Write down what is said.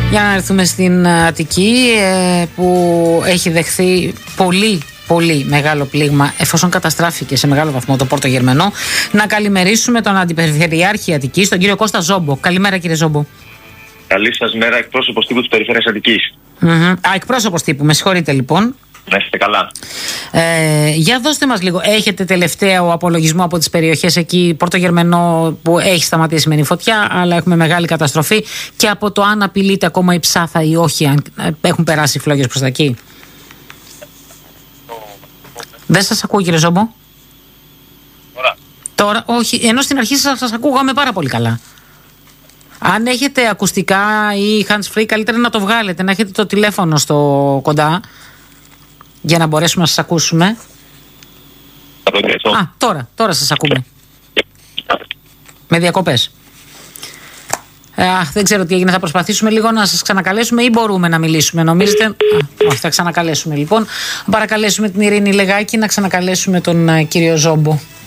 Για να έρθουμε στην Αττική, που έχει δεχθεί πολύ μεγάλο πλήγμα, εφόσον καταστράφηκε σε μεγάλο βαθμό το Πόρτο Γερμενό. Να καλημερίσουμε τον Αντιπεριφερειάρχη Αττικής, τον κύριο Κώστα Ζόμπο. Καλημέρα, κύριε Ζόμπο. Καλή σας μέρα, εκπρόσωπος τύπου της Περιφέρειας Αττικής. Εκπρόσωπος τύπου, με συγχωρείτε λοιπόν. Να είστε καλά. Για δώστε μας λίγο, έχετε τελευταίο απολογισμό από τις περιοχές εκεί, Πόρτο Γερμενό, που έχει σταματήσει η φωτιά, αλλά έχουμε μεγάλη καταστροφή, και από το αν απειλείται ακόμα η Ψάθα ή όχι, αν έχουν περάσει οι φλόγες προς τα εκεί? Δεν σας ακούω, κύριε Ζόμπο. Τώρα, όχι, ενώ στην αρχή σας ακούγαμε πάρα πολύ καλά. Αν έχετε ακουστικά ή hands free, καλύτερα να το βγάλετε, να έχετε το τηλέφωνο στο κοντά, για να μπορέσουμε να σας ακούσουμε. Τώρα σας ακούμε. Με διακοπές. Δεν ξέρω τι έγινε, θα προσπαθήσουμε λίγο να σας ξανακαλέσουμε ή μπορούμε να μιλήσουμε, νομίζετε? Όχι, θα ξανακαλέσουμε λοιπόν. Παρακαλέσουμε την Ειρήνη Λεγάκη να ξανακαλέσουμε τον κύριο Ζόμπο.